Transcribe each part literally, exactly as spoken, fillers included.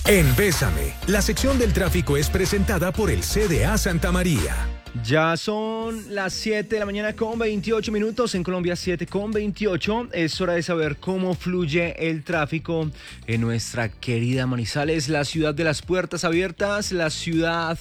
En Bésame, la sección del tráfico es presentada por el C D A Santa María. Ya son las siete de la mañana con veintiocho minutos, en Colombia siete con veintiocho. Es hora de saber cómo fluye el tráfico en nuestra querida Manizales, la ciudad de las puertas abiertas, la ciudad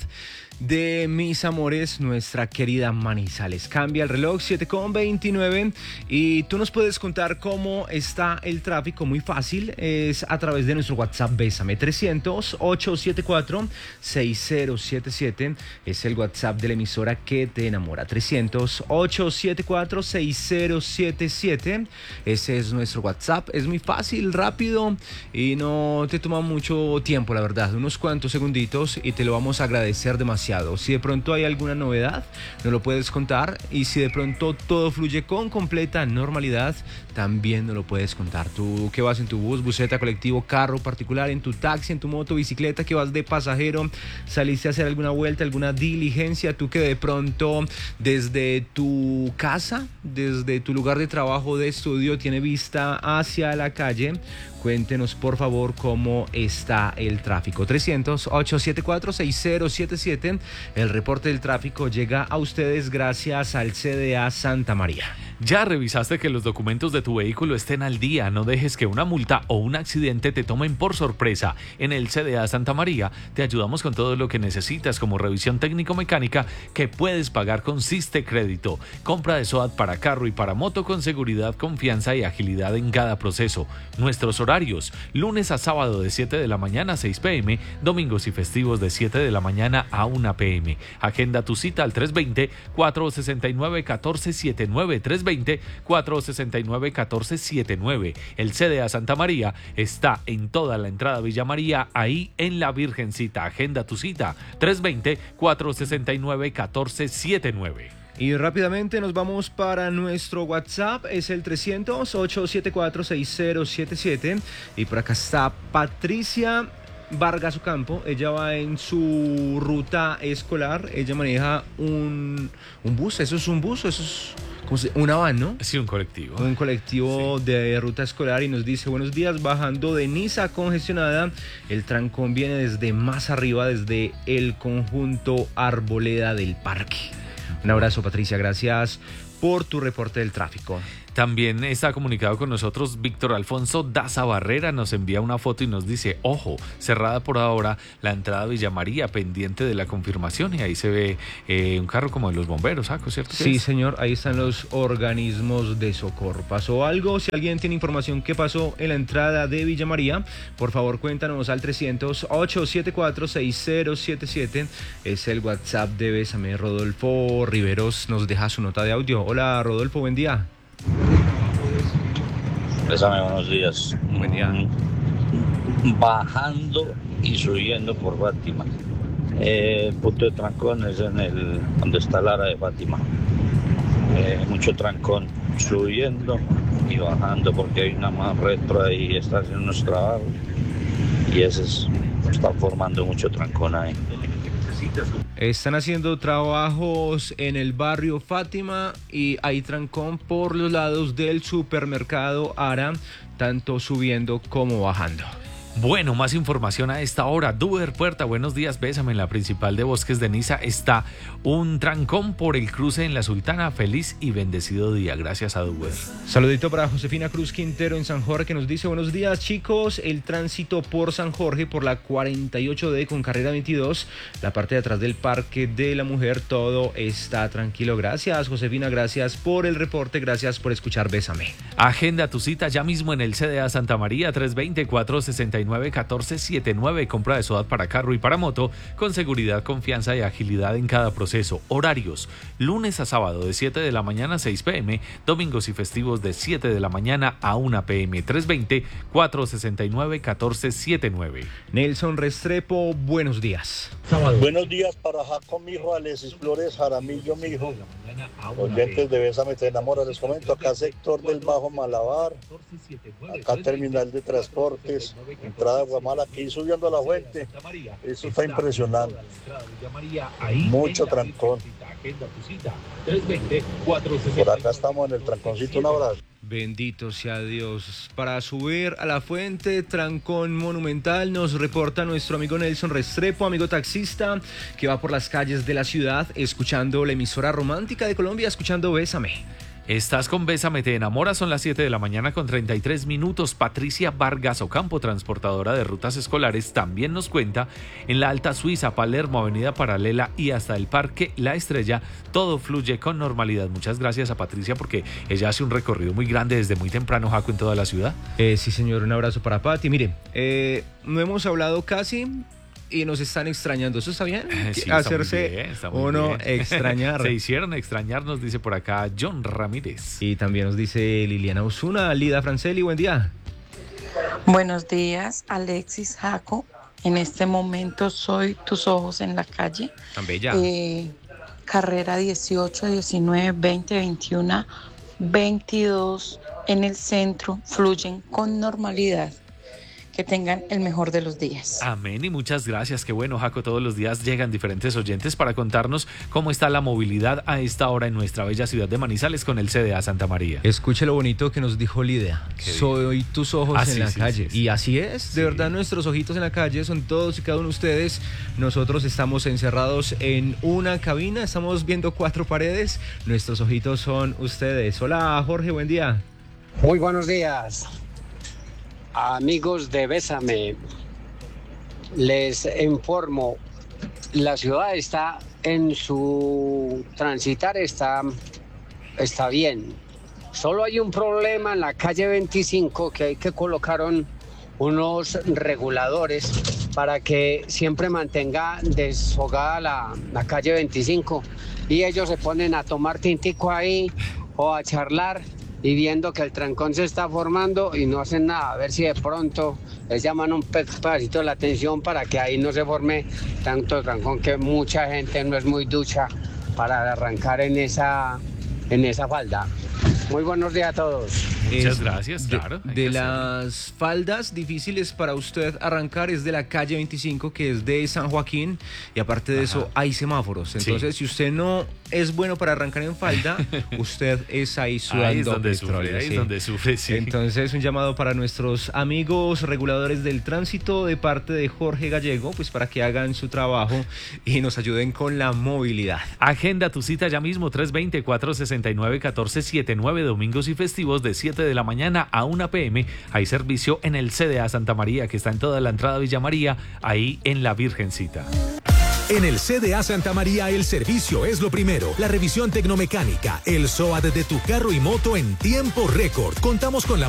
de mis amores, nuestra querida Manizales. Cambia el reloj, siete con veintinueve, y tú nos puedes contar cómo está el tráfico. Muy fácil, es a través de nuestro WhatsApp Bésame. Trescientos, ochocientos setenta y cuatro, sesenta setenta y siete es el WhatsApp de la emisora que te enamora. Trescientos, ochocientos setenta y cuatro, sesenta setenta y siete, ese es nuestro WhatsApp. Es muy fácil, rápido y no te toma mucho tiempo, la verdad, unos cuantos segunditos, y te lo vamos a agradecer demasiado. Si de pronto hay alguna novedad, nos lo puedes contar, y si de pronto todo fluye con completa normalidad, también nos lo puedes contar. Tú que vas en tu bus, buseta, colectivo, carro particular, en tu taxi, en tu moto, bicicleta, que vas de pasajero, saliste a hacer alguna vuelta, alguna diligencia, tú que de pronto desde tu casa, desde tu lugar de trabajo, de estudio, tiene vista hacia la calle, cuéntenos por favor cómo está el tráfico. Trescientos, ochocientos setenta y cuatro, sesenta setenta y siete. El reporte del tráfico llega a ustedes gracias al C D A Santa María. ¿Ya revisaste que los documentos de tu vehículo estén al día? No dejes que una multa o un accidente te tomen por sorpresa. En el C D A Santa María te ayudamos con todo lo que necesitas, como revisión técnico-mecánica que puedes pagar con Siste Crédito, compra de SOAT para carro y para moto con seguridad, confianza y agilidad en cada proceso. Nuestros horarios: lunes a sábado de siete de la mañana a seis pe eme, domingos y festivos de siete de la mañana a una pe eme. Agenda tu cita al tres veinte, cuatrocientos sesenta y nueve, catorce setenta y nueve, tres veinte, cuatrocientos sesenta y nueve, catorce setenta y nueve. El C D A Santa María está en toda la entrada Villa María, ahí en la Virgencita. Agenda tu cita tres veinte, cuatrocientos sesenta y nueve, catorce setenta y nueve. Y rápidamente nos vamos para nuestro WhatsApp, es el trescientos, ochocientos setenta y cuatro, sesenta setenta y siete, y por acá está Patricia Vargas Ocampo. Ella va en su ruta escolar, ella maneja un, un bus, eso es un bus, eso es como si, una van, ¿no? Sí, un colectivo. Un colectivo sí. De ruta escolar, y nos dice: buenos días, bajando de Niza congestionada, el trancón viene desde más arriba, desde el conjunto Arboleda del Parque. Un abrazo, Patricia, gracias por tu reporte del tráfico. También está comunicado con nosotros Víctor Alfonso Daza Barrera, nos envía una foto y nos dice: ojo, cerrada por ahora la entrada a Villa María, pendiente de la confirmación, y ahí se ve eh, un carro como de los bomberos, ¿saco? ¿Cierto? Sí, es? Señor, ahí están los organismos de socorro. ¿Pasó algo? Si alguien tiene información qué pasó en la entrada de Villa María, por favor cuéntanos al trescientos, ochocientos setenta y cuatro, sesenta setenta y siete, es el WhatsApp de Bésame. Rodolfo Riveros nos deja su nota de audio. Hola, Rodolfo, buen día. Bésame, buenos días. Buen día. Bajando y subiendo por Fátima. Eh, el punto de trancón es en el donde está la área de Fátima. Eh, mucho trancón subiendo y bajando porque hay una más retro ahí, está haciendo unos trabajos y ese es, está formando mucho trancón ahí. Están haciendo trabajos en el barrio Fátima y hay trancón por los lados del supermercado Ara, tanto subiendo como bajando. Bueno, más información a esta hora. Duber Puerta, buenos días, Bésame. En la principal de Bosques de Niza está un trancón por el cruce en la Sultana. Feliz y bendecido día, gracias a Duber. Saludito para Josefina Cruz Quintero en San Jorge, que nos dice: buenos días, chicos. El tránsito por San Jorge, por la cuarenta y ocho D con carrera veintidós, la parte de atrás del Parque de la Mujer, todo está tranquilo. Gracias, Josefina, gracias por el reporte, gracias por escuchar Bésame. Agenda tu cita ya mismo en el C D A Santa María, tres veinte, cuatrocientos sesenta y nueve, catorce setenta y nueve. Compra de SOAT para carro y para moto con seguridad, confianza y agilidad en cada proceso. Horarios: lunes a sábado de siete de la mañana a seis pe eme, domingos y festivos de siete de la mañana a una pe eme. tres veinte, cuatrocientos sesenta y nueve, catorce setenta y nueve. Nelson Restrepo, buenos días. Sábado. Buenos días para Jacob, mijo, Alexis Flores, Jaramillo, mijo. Oyentes de Bésame te enamora, les comento, acá sector del Bajo Malabar, acá terminal de transportes, entrada a Guamala, aquí subiendo a la fuente, eso está impresionante, mucho trancón. Por acá estamos en el tranconcito, un abrazo. Bendito sea Dios. Para subir a la fuente, trancón monumental, nos reporta nuestro amigo Nelson Restrepo, amigo taxista, que va por las calles de la ciudad escuchando la emisora romántica de Colombia, escuchando Bésame. Estás con Bésame, te enamora, son las siete de la mañana con treinta y tres minutos. Patricia Vargas Ocampo, transportadora de rutas escolares, también nos cuenta: en la Alta Suiza, Palermo, Avenida Paralela y hasta el Parque La Estrella, todo fluye con normalidad. Muchas gracias a Patricia porque ella hace un recorrido muy grande desde muy temprano, Jaco, en toda la ciudad. Eh, sí, señor, un abrazo para Pati. Mire, eh, no hemos hablado casi y nos están extrañando. ¿Eso está bien? Sí, hacerse está muy bien, está muy uno bien. extrañar. Se hicieron extrañar, nos dice por acá John Ramírez. Y también nos dice Liliana Osuna. Lida Franceli, buen día. Buenos días, Alexis, Jaco. En este momento soy tus ojos en la calle. Tan bella. Eh, carrera dieciocho, diecinueve, veinte, veintiuno, veintidós en el centro. Fluyen con normalidad. Que tengan el mejor de los días. Amén y muchas gracias. Qué bueno, Jaco. Todos los días llegan diferentes oyentes para contarnos cómo está la movilidad a esta hora en nuestra bella ciudad de Manizales con el C D A Santa María. Escuche lo bonito que nos dijo Lidia. Soy tus ojos ah, en sí, la sí, calle. Sí, sí. Y así es. Sí. De verdad, nuestros ojitos en la calle son todos y cada uno de ustedes. Nosotros estamos encerrados en una cabina. Estamos viendo cuatro paredes. Nuestros ojitos son ustedes. Hola, Jorge. Buen día. Muy buenos días. Amigos de Bésame, les informo, la ciudad está en su transitar, está, está bien. Solo hay un problema en la calle veinticinco, que hay que colocar unos reguladores para que siempre mantenga desfogada la, la calle veinticinco. Y ellos se ponen a tomar tintico ahí o a charlar, y viendo que el trancón se está formando y no hacen nada, a ver si de pronto les llaman un pedacito de la atención para que ahí no se forme tanto trancón, que mucha gente no es muy ducha para arrancar en esa, en esa falda. Muy buenos días a todos. Muchas Es gracias, de- claro. hay De, que las faldas difíciles para usted arrancar es de la calle veinticinco, que es de San Joaquín, y aparte de Ajá. eso hay semáforos. Entonces, si usted no es bueno para arrancar en falda, usted es ahí sudando Ahí es donde petróleo, sufre, ahí sí. es donde sufre, sí. Entonces, un llamado para nuestros amigos reguladores del tránsito de parte de Jorge Gallego, pues para que hagan su trabajo y nos ayuden con la movilidad. Agenda tu cita ya mismo, tres dos cero, cuatro seis nueve, uno cuatro siete nueve, domingos y festivos de siete de la mañana a una pe eme. Hay servicio en el C D A Santa María, que está en toda la entrada Villa María, ahí en la Virgencita. En el C D A Santa María el servicio es lo primero. La revisión tecnomecánica, el SOAT de tu carro y moto en tiempo récord. Contamos con la